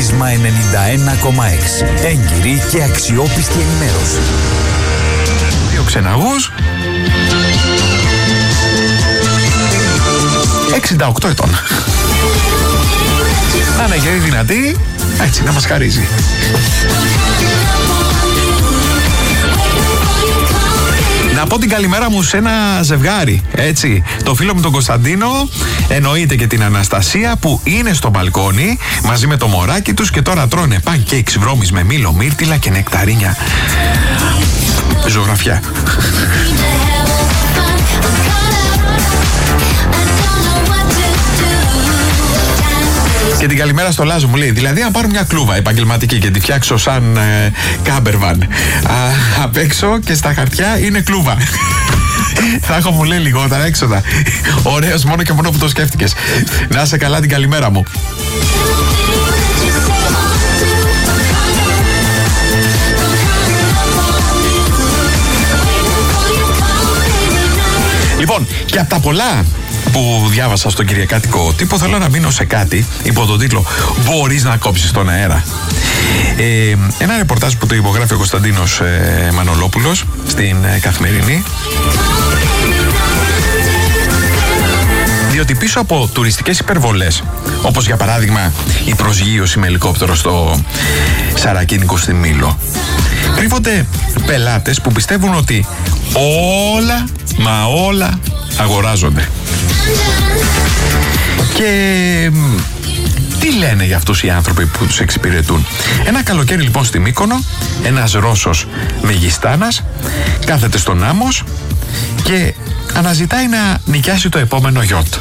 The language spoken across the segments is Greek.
Πρίσμα 91,6. Έγκυρη και αξιόπιστη ενημέρωση. 2 ξεναγούς 68 ετών. Να είναι γερή δυνατή, έτσι να μας χαρίζει. Να πω την καλημέρα μου σε ένα ζευγάρι, έτσι. Το φίλο μου τον Κωνσταντίνο, εννοείται και την Αναστασία που είναι στο μπαλκόνι μαζί με το μωράκι τους και τώρα τρώνε pancakes βρώμης με μήλο, μύρτιλα και νεκταρίνια. Ζωγραφιά. Και την καλημέρα στο Λάζο μου λέει, δηλαδή αν πάρω μια κλούβα επαγγελματική και τη φτιάξω σαν κάμπερβαν απ' έξω και στα χαρτιά είναι κλούβα. Θα έχω, μου λέει, λιγότερα έξοδα. Ωραίος μόνο και μόνο που το σκέφτηκες. Να είσαι καλά, την καλημέρα μου. Λοιπόν, και από τα πολλά που διάβασα στον κυριακάτικο τύπο, θέλω να μείνω σε κάτι υπό τον τίτλο «Μπορείς να κόψεις τον αέρα». Ένα ρεπορτάζ που το υπογράφει ο Κωνσταντίνος Μανολόπουλος στην Καθημερινή, διότι πίσω από τουριστικές υπερβολές, όπως για παράδειγμα η προσγείωση με ελικόπτερο στο Σαρακίνικο στην Μήλο, κρύβονται πελάτες που πιστεύουν ότι όλα, μα όλα αγοράζονται. Και τι λένε για αυτούς οι άνθρωποι που τους εξυπηρετούν? Ένα καλοκαίρι λοιπόν στη Μύκονο, ένας Ρώσος μεγιστάνας κάθεται στον άμμος και αναζητάει να νοικιάσει το επόμενο γιότ.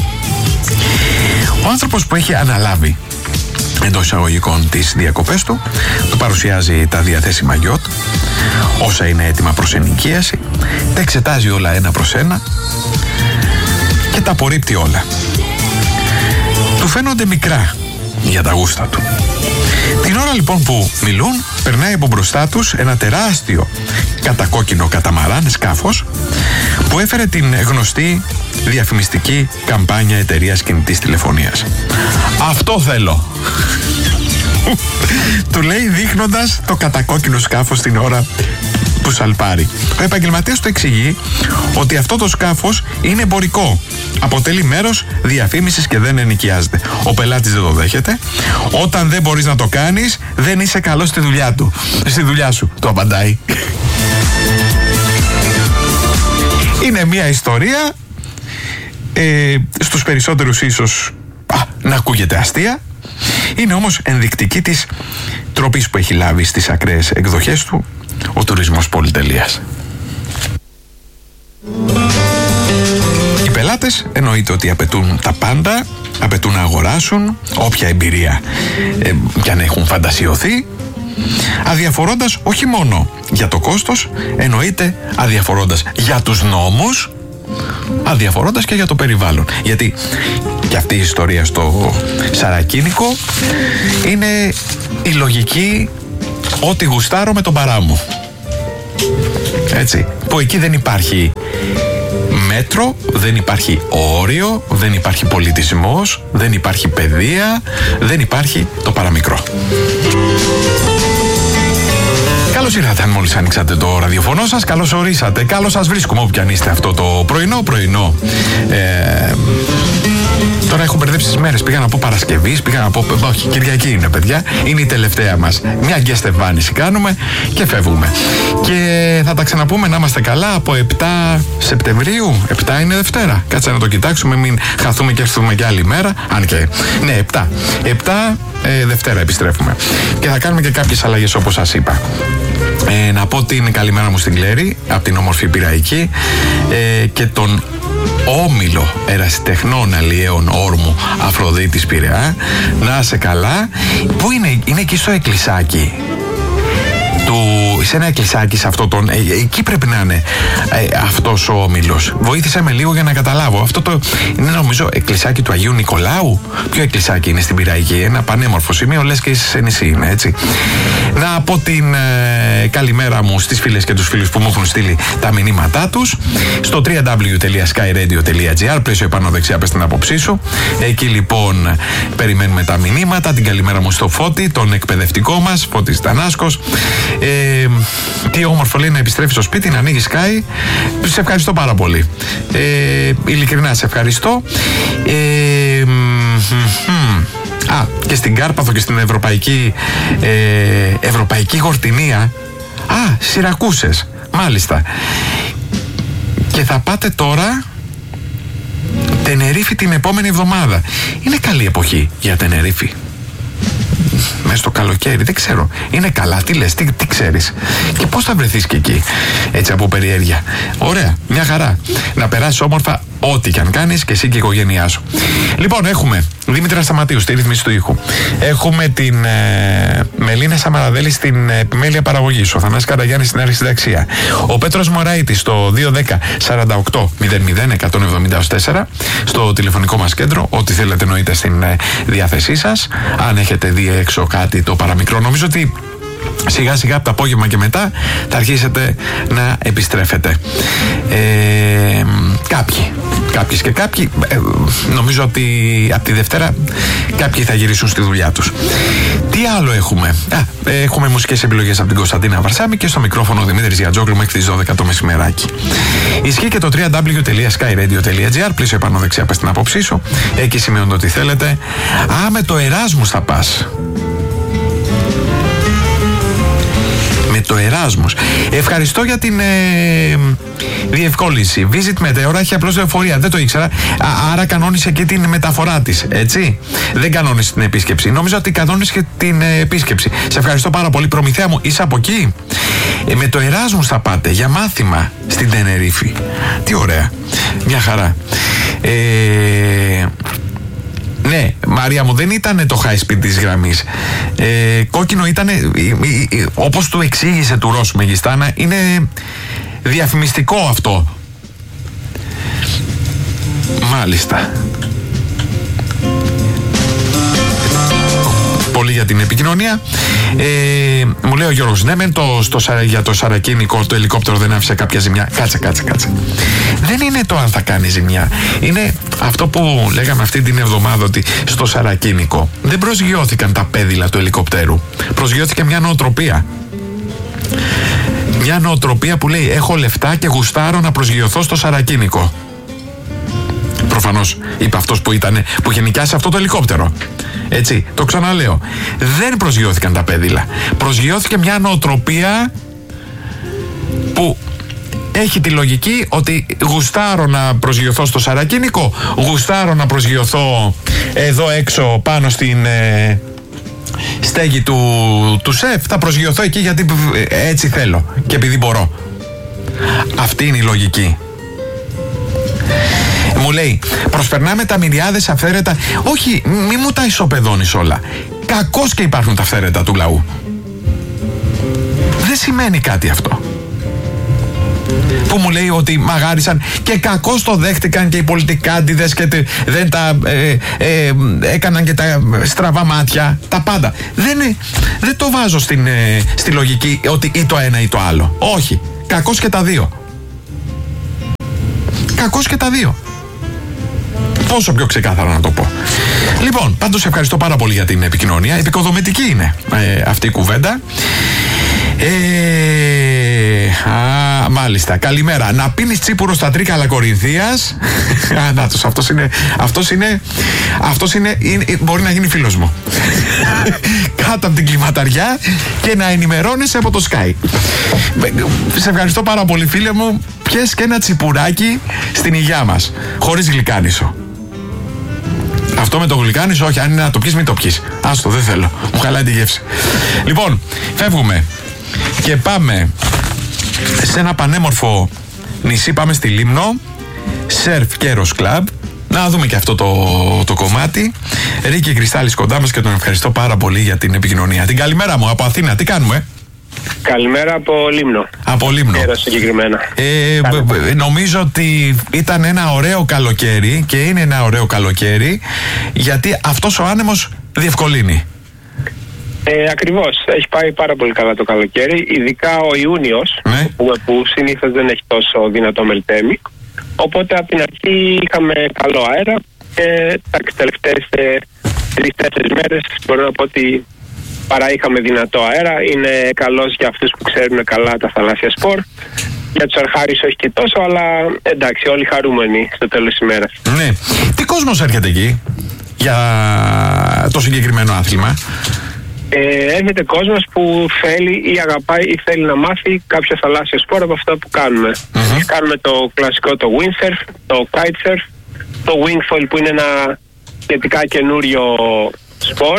Ο άνθρωπος που έχει αναλάβει εντός εισαγωγικών τις διακοπές του παρουσιάζει τα διαθέσιμα γιότ, όσα είναι έτοιμα προς ενοικίαση, τα εξετάζει όλα ένα προς ένα και τα απορρίπτει όλα. Του φαίνονται μικρά για τα γούστα του. Την ώρα λοιπόν που μιλούν, περνάει από μπροστά τους ένα τεράστιο κατακόκκινο καταμαράν σκάφος που έφερε την γνωστή διαφημιστική καμπάνια εταιρείας κινητής τηλεφωνίας. Αυτό θέλω. Του λέει δείχνοντας το κατακόκκινο σκάφος την ώρα που σαλπάρει. Ο επαγγελματίας του εξηγεί ότι αυτό το σκάφος είναι εμπορικό. Αποτελεί μέρος διαφήμισης και δεν ενοικιάζεται. Ο πελάτης δεν το δέχεται. Όταν δεν μπορείς να το κάνεις, δεν είσαι καλός στη δουλειά του. Στη δουλειά σου, το απαντάει. Είναι μια ιστορία, στους περισσότερους ίσως να ακούγεται αστεία. Είναι όμως ενδεικτική της τροπής που έχει λάβει στις ακραίες εκδοχές του ο τουρισμός πολυτελείας. Οι πελάτες εννοείται ότι απαιτούν τα πάντα, απαιτούν να αγοράσουν όποια εμπειρία κι αν έχουν φαντασιωθεί, αδιαφορώντας όχι μόνο για το κόστος, εννοείται αδιαφορώντας για τους νόμους, αδιαφορώντας και για το περιβάλλον. Γιατί και αυτή η ιστορία στο Σαρακίνικο είναι η λογική ότι γουστάρω με τον παρά μου. Έτσι, που εκεί δεν υπάρχει μέτρο, δεν υπάρχει όριο, δεν υπάρχει πολιτισμός, δεν υπάρχει παιδεία, δεν υπάρχει το παραμικρό. Καλώς ήρθατε αν μόλις ανοίξατε το ραδιοφωνό σας, καλώς ορίσατε, καλώς σας βρίσκουμε όπου κι αν είστε αυτό το πρωινό. Τώρα έχω μπερδέψει τις μέρες, πήγα να πω Παρασκευής, πήγα να πω, όχι, Κυριακή είναι παιδιά, είναι η τελευταία μας. Μια γκέστε εμφάνιση κάνουμε και φεύγουμε. Και θα τα ξαναπούμε, να είμαστε καλά, από 7 Σεπτεμβρίου, 7 είναι Δευτέρα. Κάτσε να το κοιτάξουμε, μην χαθούμε και έρθουμε κι άλλη μέρα. Αν και, ναι, 7 Δευτέρα επιστρέφουμε. Και θα κάνουμε και κάποιες αλλαγές όπως σας είπα. Να πω την καλημέρα μου στην Κλέρη, από την όμορφη Πειραϊκή, και τον Όμιλο Ερασιτεχνών Αλλιέων Όρμου Αφροδίτης Πειραιά. Να είσαι καλά. Πού είναι εκεί στο εκκλησάκι του σε ένα εκκλησάκι, σε αυτό τον. Εκεί πρέπει να είναι αυτός ο όμιλος. Βοήθησε με λίγο για να καταλάβω. Αυτό το είναι, νομίζω, εκκλησάκι του Αγίου Νικολάου. Ποιο εκκλησάκι είναι στην Πειραϊκή? Ένα πανέμορφο σημείο, λες και σε νησί είναι, έτσι. Να πω την καλημέρα μου στις φίλες και τους φίλους που μου έχουν στείλει τα μηνύματά τους στο www.skyradio.gr. Πλαίσιο επάνω δεξιά, πες την άποψή σου. Εκεί λοιπόν περιμένουμε τα μηνύματα. Την καλημέρα μου στο Φώτη, τον εκπαιδευτικό μας, Φώτης Τανάσκος. Τι όμορφο λέει να επιστρέφει στο σπίτι, να ανοίγει Sky. Σε ευχαριστώ πάρα πολύ. Ειλικρινά σε ευχαριστώ. Και στην Κάρπαθο και στην Ευρωπαϊκή Γορτινία. Σιρακούσες. Μάλιστα. Και θα πάτε τώρα Τενερίφη την επόμενη εβδομάδα. Είναι καλή εποχή για Τενερίφη. Μέσα στο καλοκαίρι, δεν ξέρω. Είναι καλά, τι λες, τι ξέρεις? Και πώς θα βρεθείς και εκεί, έτσι από περιέργεια? Ωραία, μια χαρά. Να περάσεις όμορφα ό,τι και αν κάνεις και εσύ και η οικογένειά σου. Λοιπόν, έχουμε Δήμητρα Σταματίου στη ρύθμιση του ήχου. Έχουμε την Μελίνα Σαμαραδέλη στην επιμέλεια παραγωγής. Ο Θανάσης Καραγιάννης στην αρχισυνταξία. Ο Πέτρος Μωράητης στο 210-48-00-170-4 στο τηλεφωνικό μας κέντρο. Ό,τι θέλετε εννοείται στην διάθεσή σας. Αν έχετε δει έξω κάτι το παραμικρό, νομίζω ότι σιγά σιγά από το απόγευμα και μετά θα αρχίσετε να επιστρέφετε. Κάποιες και κάποιοι, νομίζω ότι από τη Δευτέρα κάποιοι θα γυρίσουν στη δουλειά τους. Τι άλλο έχουμε? Έχουμε μουσικές επιλογές από την Κωνσταντίνα Βαρσάμη και στο μικρόφωνο ο Δημήτρης Γιατζόγλου μέχρι τις 12 το μεσημεράκι. Ισχύει και το www.skyradio.gr. Πλήσιο επάνω δεξιά, πες την άποψή σου. Εκεί σημειώνω ότι θέλετε. Με το Εράσμους θα πας. Με το Εράσμους. Ευχαριστώ για την διευκόλυνση. Visit Meteora έχει απλώς λεωφορεία. Δεν το ήξερα. Άρα κανόνισε και την μεταφορά της. Έτσι. Δεν κανόνισε την επίσκεψη. Νόμιζα ότι κανόνισε και την επίσκεψη. Σε ευχαριστώ πάρα πολύ. Προμηθέα μου, είσαι από εκεί? Με το Εράσμους θα πάτε για μάθημα στην Τενερίφη. Τι ωραία. Μια χαρά. Ναι, Μαρία μου, δεν ήταν το high speed της γραμμής. Κόκκινο ήταν, όπως του εξήγησε του Ρώσου Μεγιστάνα, είναι διαφημιστικό αυτό. Μάλιστα. Πολύ για την επικοινωνία. Μου λέει ο Γιώργος, ναι, για το Σαρακίνικο το ελικόπτερο δεν άφησε κάποια ζημιά. Κάτσε. Δεν είναι το αν θα κάνει ζημιά. Είναι αυτό που λέγαμε αυτή την εβδομάδα, ότι στο Σαρακίνικο δεν προσγειώθηκαν τα πέδιλα του ελικοπτέρου. Προσγειώθηκε μια νοοτροπία. Μια νοοτροπία που λέει: έχω λεφτά και γουστάρω να προσγειωθώ στο Σαρακίνικο. Προφανώς είπε αυτός που είχε νοικιάσει αυτό το ελικόπτερο. Έτσι, το ξαναλέω. Δεν προσγειώθηκαν τα πέδιλα. Προσγειώθηκε μια νοοτροπία που έχει τη λογική ότι γουστάρω να προσγειωθώ στο Σαρακίνικο, γουστάρω να προσγειωθώ εδώ έξω πάνω στην στέγη του ΣΕΦ, θα προσγειωθώ εκεί γιατί έτσι θέλω και επειδή μπορώ. Αυτή είναι η λογική. Μου λέει, προσπερνάμε τα μυριάδες αυθαίρετα. Όχι, μη μου τα ισοπεδώνεις όλα. Κακώς και υπάρχουν τα αυθαίρετα του λαού. Δεν σημαίνει κάτι αυτό. Που μου λέει ότι μαγάρισαν και κακώς το δέχτηκαν και οι πολιτικάντιδες και δεν τα έκαναν και τα στραβά μάτια, τα πάντα. Δεν το βάζω στη λογική ότι ή το ένα ή το άλλο. Όχι, κακώς και τα δύο. Κακώς και τα δύο. Πόσο πιο ξεκάθαρα να το πω. Λοιπόν, πάντως ευχαριστώ πάρα πολύ για την επικοινωνία. Επικοδομητική είναι αυτή η κουβέντα. Μάλιστα, καλημέρα. Να πίνεις τσίπουρο στα Τρίκαλα Κορινθίας. Νάτος, αυτός είναι, μπορεί να γίνει φίλος μου. Κάτω από την κλιματαριά και να ενημερώνεσαι από το Sky. Σε ευχαριστώ πάρα πολύ, φίλε μου. Πιες και ένα τσιπουράκι στην υγειά μας, χωρίς γλυκάνισο. Αυτό με το γλυκάνισο, όχι, αν είναι να το πιεις, μην το πιεις. Άστο, δεν θέλω. Μου χαλάει τη γεύση. Λοιπόν, φεύγουμε και πάμε σε ένα πανέμορφο νησί. Πάμε στη Λίμνο, Σερφ Κέρος Κλαμπ. Να δούμε και αυτό το κομμάτι. Ρίκη Κρυστάλλης κοντά μας και τον ευχαριστώ πάρα πολύ για την επικοινωνία. Την καλημέρα μου από Αθήνα. Τι κάνουμε? Καλημέρα από Λίμνο. Από Λίμνο. Συγκεκριμένα. Νομίζω ότι ήταν ένα ωραίο καλοκαίρι και είναι ένα ωραίο καλοκαίρι, γιατί αυτός ο άνεμος διευκολύνει. Ακριβώς. Έχει πάει πάρα πολύ καλά το καλοκαίρι, ειδικά ο Ιούνιος, ναι, που συνήθως δεν έχει τόσο δυνατό μελτέμι. Οπότε από την αρχή είχαμε καλό αέρα και τα τελευταίες 3-4 μέρες μπορώ να πω ότι παρά είχαμε δυνατό αέρα. Είναι καλός για αυτούς που ξέρουν καλά τα θαλάσσια σπορ. Για τους αρχάριους όχι και τόσο, αλλά εντάξει, όλοι χαρούμενοι στο τέλος της ημέρας. Ναι. Τι κόσμος έρχεται εκεί για το συγκεκριμένο άθλημα? Έρχεται κόσμος που θέλει ή αγαπάει ή θέλει να μάθει κάποιο θαλάσσιο σπορ από αυτά που κάνουμε. Κάνουμε το κλασικό, το windsurf, το kitesurf, το wingfoil που είναι ένα σχετικά καινούριο σπορ.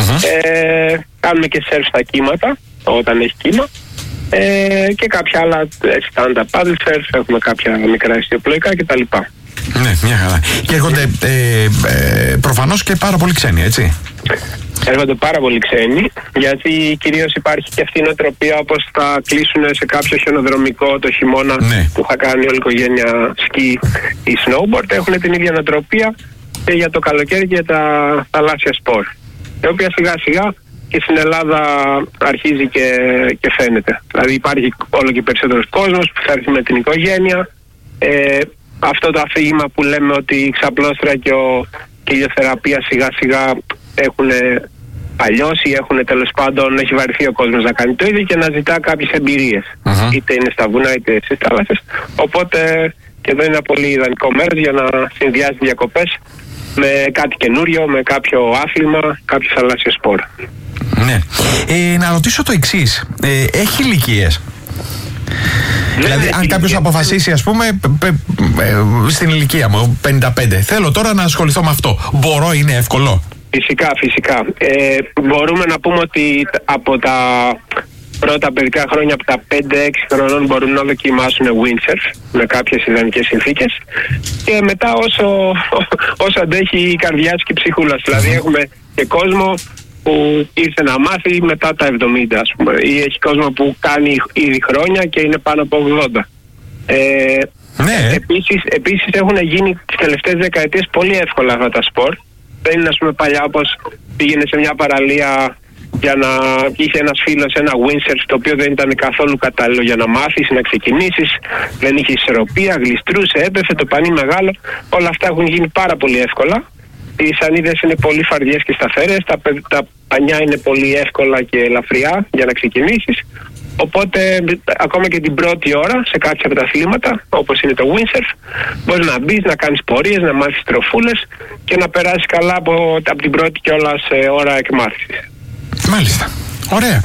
Κάνουμε και surf στα κύματα όταν έχει κύμα, και κάποια άλλα stand-up paddle surf, έχουμε κάποια μικρά ιστιοπλοϊκά κτλ. Ναι, μια χαρά. Και έρχονται προφανώς και πάρα πολλοί ξένοι, έτσι? Έρχονται πάρα πολλοί ξένοι, γιατί κυρίως υπάρχει και αυτή η νοοτροπία όπως θα κλείσουν σε κάποιο χιονοδρομικό το χειμώνα, ναι, που θα κάνει όλη η οικογένεια σκι ή snowboard. Έχουν την ίδια νοοτροπία και για το καλοκαίρι και για τα θαλάσσια σπορ, η οποία σιγά σιγά και στην Ελλάδα αρχίζει και φαίνεται. Δηλαδή υπάρχει όλο και περισσότερος κόσμος που θα έρθει με την οικογένεια. Αυτό το αφήγημα που λέμε ότι η ξαπλώστρα και η ηλιοθεραπεία σιγά σιγά έχουν αλλιώσει, τέλος πάντων, έχει βαρεθεί ο κόσμος να κάνει το ίδιο και να ζητά κάποιες εμπειρίες. Είτε είναι στα βουνά είτε στις θάλασσες. Οπότε και εδώ είναι ένα πολύ ιδανικό μέρος για να συνδυάζει διακοπές με κάτι καινούριο, με κάποιο άθλημα, κάποιο θαλάσσιο σπορ. Ναι. Να ρωτήσω το εξής. Έχει ηλικίες? Δηλαδή, αν κάποιος αποφασίσει, ας πούμε, στην ηλικία μου, 55, θέλω τώρα να ασχοληθώ με αυτό, μπορώ, είναι εύκολο? Φυσικά. Μπορούμε να πούμε ότι από τα πρώτα παιδικά χρόνια, από τα 5-6 χρονών, μπορούν να δοκιμάσουν windsurf με κάποιες ιδανικές συνθήκες, και μετά όσο αντέχει η καρδιά του και η ψυχούλα. Δηλαδή έχουμε και κόσμο που ήρθε να μάθει μετά τα 70, ας πούμε, ή έχει κόσμο που κάνει ήδη χρόνια και είναι πάνω από 80. Ναι. Επίσης έχουν γίνει τις τελευταίες δεκαετίες πολύ εύκολα αυτά τα σπορ. Δεν είναι, ας πούμε, παλιά όπως πήγαινε σε μια παραλία για να είχε ένας φίλος ένα windsurf, το οποίο δεν ήταν καθόλου κατάλληλο για να μάθεις, να ξεκινήσεις, δεν είχε ισορροπία, γλιστρούσε, έπεσε το πανί μεγάλο. Όλα αυτά έχουν γίνει πάρα πολύ εύκολα. Οι σανίδες είναι πολύ φαρδιές και σταθερές, τα πανιά είναι πολύ εύκολα και ελαφριά για να ξεκινήσεις. Οπότε ακόμα και την πρώτη ώρα σε κάποια από τα αθλήματα, όπως είναι το windsurf, μπορείς να μπεις, να κάνεις πορείες, να μάθεις τροφούλες και να περάσεις καλά από την πρώτη κιόλας ώρα εκμάθησης. Μάλιστα. Ωραία.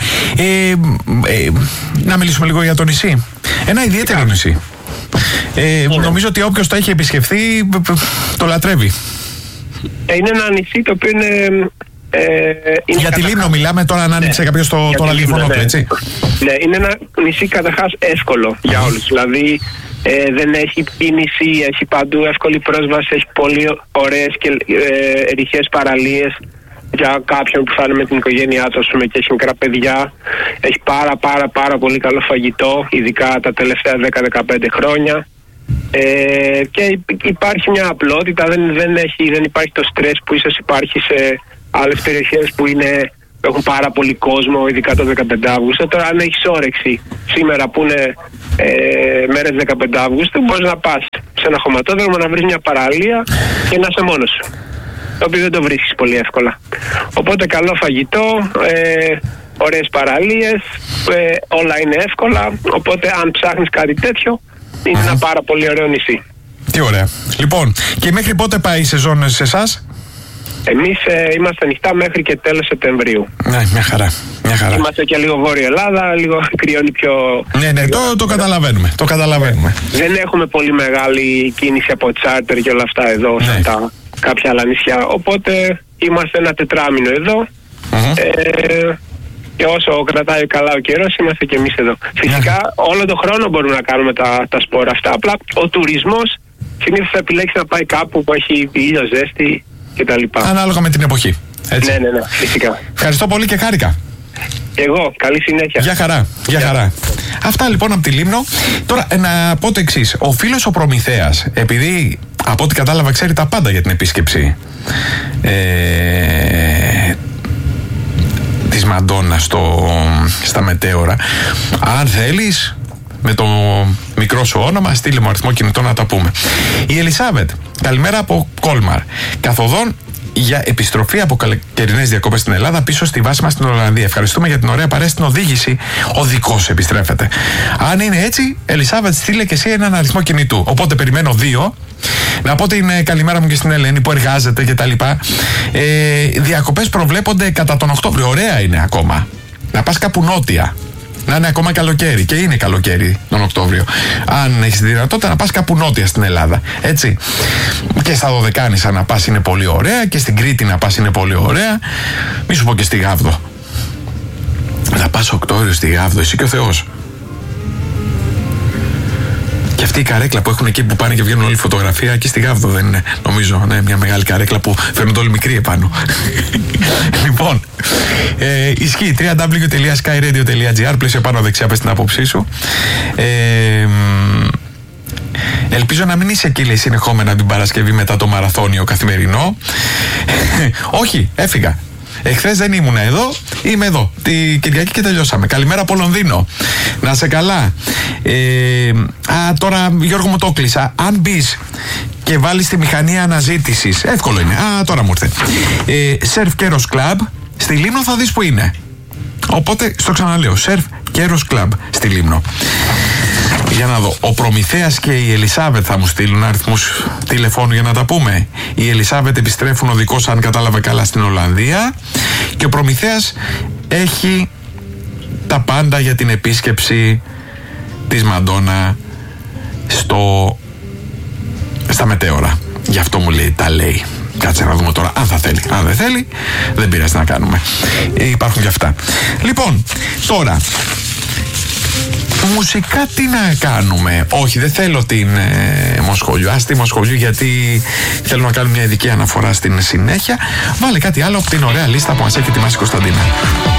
Να μιλήσουμε λίγο για το νησί. Ένα ιδιαίτερο νησί. Νομίζω ότι όποιος το έχει επισκεφθεί το λατρεύει. Είναι ένα νησί το οποίο είναι... για τη Λίμνο μιλάμε τώρα, αν άνοιξε κάποιος το ραδιοφωνό του, έτσι. Ναι, είναι ένα νησί καταρχάς εύκολο για όλους. Δηλαδή δεν έχει κίνηση, έχει παντού εύκολη πρόσβαση, έχει πολύ ωραίες και ρηχές παραλίες για κάποιον που θα είναι με την οικογένειά του, και έχει μικρά παιδιά. Έχει πάρα πολύ καλό φαγητό, ειδικά τα τελευταία 10-15 χρόνια. Και υπάρχει μια απλότητα, δεν υπάρχει το στρες που ίσως υπάρχει σε άλλες περιοχές που έχουν πάρα πολύ κόσμο, ειδικά το 15 Αύγουστο. Τώρα, αν έχεις όρεξη σήμερα που είναι μέρες 15 Αύγουστου, μπορείς να πας σε ένα χωματόδρομο, να βρεις μια παραλία και να είσαι μόνος σου, το οποίο δεν το βρίσκεις πολύ εύκολα. Οπότε καλό φαγητό, ωραίες παραλίες, όλα είναι εύκολα. Οπότε αν ψάχνεις κάτι τέτοιο, είναι ένα πάρα πολύ ωραίο νησί. Τι ωραία. Λοιπόν, και μέχρι πότε πάει η σεζόν σε εσάς? Εμείς είμαστε ανοιχτά μέχρι και τέλος Σεπτεμβρίου. Ναι, μια χαρά. Είμαστε και λίγο Βόρεια Ελλάδα, λίγο κρυώνει πιο... Ναι, το καταλαβαίνουμε. Δεν έχουμε πολύ μεγάλη κίνηση από τσάρτερ και όλα αυτά εδώ, ναι, στα κάποια άλλα νησιά. Οπότε είμαστε ένα τετράμινο εδώ. Και όσο κρατάει καλά ο καιρός, είμαστε και εμείς εδώ. Φυσικά όλο τον χρόνο μπορούμε να κάνουμε τα σπορ αυτά. Απλά ο τουρισμός συνήθως θα επιλέξει να πάει κάπου που έχει ήλιο, ζέστη κτλ. Ανάλογα με την εποχή. Έτσι. Ναι, φυσικά. Ευχαριστώ πολύ και χάρηκα. Και εγώ, καλή συνέχεια. Γεια χαρά, γεια χαρά. Αυτά λοιπόν από τη Λίμνο. Τώρα να πω το εξής. Ο φίλος ο Προμηθέας, επειδή από ό,τι κατάλαβα ξέρει τα πάντα για την επίσκεψη της Μαντόνα στα μετέωρα, αν θέλεις με το μικρό σου όνομα στείλε μου αριθμό κινητό να τα πούμε. Η Ελισάβετ, καλημέρα από Κόλμαρ. Καθοδόν για επιστροφή από καλοκαιρινές διακόπες στην Ελλάδα πίσω στη βάση μας στην Ολλανδία. Ευχαριστούμε για την ωραία παρέα στην οδήγηση. Ο δικός επιστρέφεται. Αν είναι έτσι, Ελισάβετ, στείλε και εσύ έναν αριθμό κινητού. Οπότε περιμένω 2. Να πω την καλημέρα μου και στην Ελένη που εργάζεται και τα λοιπά. Διακοπές προβλέπονται κατά τον Οκτώβριο. Ωραία είναι ακόμα. Να πας κάπου νότια. Να είναι ακόμα καλοκαίρι. Και είναι καλοκαίρι τον Οκτώβριο. Αν έχεις τη δυνατότητα να πας κάπου νότια στην Ελλάδα. Έτσι. Και στα Δωδεκάνησα να πας είναι πολύ ωραία. Και στην Κρήτη να πας είναι πολύ ωραία. Μη σου πω και στη Γάβδο. Να πας Οκτώβριο στη Γάβδο. Εσύ και ο Θεός. Και αυτή η καρέκλα που έχουν εκεί που πάνε και βγαίνουν όλη φωτογραφία, εκεί στη Γάβδο δεν είναι, νομίζω. Ναι, μια μεγάλη καρέκλα που φαίνονται όλοι μικροί επάνω. Λοιπόν, ισχύει www.skyradio.gr, πλαίσιο πάνω δεξιά, πες την άποψή σου. Ελπίζω να μην είσαι εκεί, λέει, συνεχόμενα την Παρασκευή μετά το μαραθώνιο καθημερινό. Όχι, έφυγα. Εχθές δεν ήμουν εδώ, είμαι εδώ. Τη Κυριακή και τελειώσαμε. Καλημέρα από Λονδίνο. Να σε καλά. Τώρα Γιώργο μου το κλείσα. Αν μπεις και βάλεις τη μηχανή αναζήτησης, εύκολο είναι. Τώρα μου ήρθε. Surf Keros Club στη Λίμνο θα δεις που είναι. Οπότε στο ξαναλέω. Surf Keros Club στη Λίμνο. Για να δω. Ο Προμηθέας και η Ελισάβετ θα μου στείλουν αριθμούς τηλεφώνου για να τα πούμε. Η Ελισάβετ επιστρέφουν οδικός, αν κατάλαβα καλά, στην Ολλανδία. Και ο Προμηθέας έχει τα πάντα για την επίσκεψη της Μαντόνα στα μετέωρα. Γι' αυτό μου λέει, τα λέει. Κάτσε να δούμε τώρα αν θα θέλει. Αν δεν θέλει, δεν πειράζει να κάνουμε. Υπάρχουν και αυτά. Λοιπόν, τώρα μουσικά τι να κάνουμε? Όχι, δεν θέλω την Μοσχολιού. Ας τη Μοσχολιού, γιατί θέλω να κάνω μια ειδική αναφορά στην συνέχεια. Βάλε κάτι άλλο από την ωραία λίστα που μας έχει ετοιμάσει η Κωνσταντίνα.